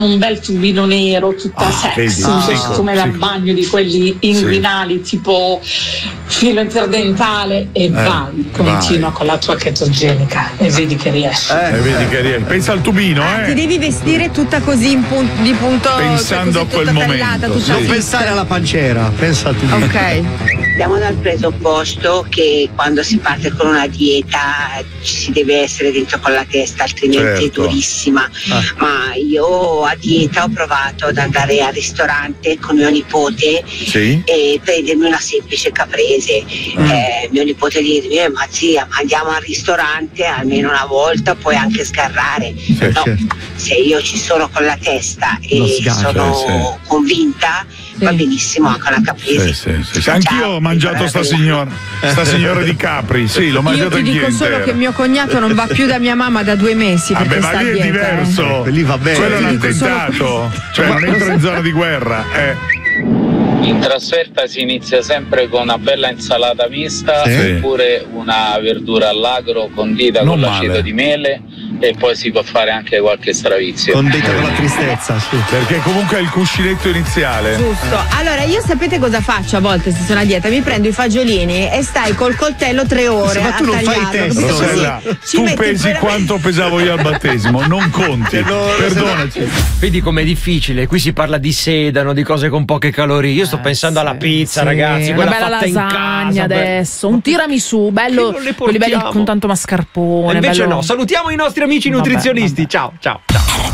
un bel tubino nero, tutta sexy, come da bagno di quelli inguinali, tipo filo interdentale, e continua con la tua chetogenica e vedi che riesci. Pensa al tubino, Ti devi vestire tutta così di punto, pensando a quel momento. Non pensare alla panciera, pensa al tubino. Ok. Siamo dal presupposto che quando si parte con una dieta ci si deve essere dentro con la testa, altrimenti è durissima. Ma io a dieta ho provato ad andare al ristorante con mio nipote e prendermi una semplice caprese. Mio nipote dirmi: ma zia, ma andiamo al ristorante almeno una volta, puoi anche sgarrare. Se io ci sono con la testa e sono convinta, va benissimo anche una caprese. Anch'io ho mangiato sta signora di Capri, l'ho mangiato anch'io. Io ti dico solo che mio cognato non va più da mia mamma da 2 mesi perché ma lì è diverso. Lì va bene. Quello è un attentato, cioè non entro in zona di guerra. In trasferta si inizia sempre con una bella insalata mista oppure una verdura all'agro condita con l'aceto di mele, e poi si può fare anche qualche stravizio. Condita con la tristezza, perché comunque è il cuscinetto iniziale. Giusto. Allora io sapete cosa faccio a volte se sono a dieta? Mi prendo i fagiolini e stai col coltello 3 ore. Ma tu non fai i test. Rossella, tu pesi quanto pesavo io al battesimo, non conti. Perdonaci. Vedi com'è difficile, qui si parla di sedano, di cose con poche calorie. Io sto pensando alla pizza, ragazzi, quella una bella fatta in lasagna casa. adesso, un tiramisù bello, quelli belli con tanto mascarpone. Invece bello... no, salutiamo i nostri amici nutrizionisti. Ciao.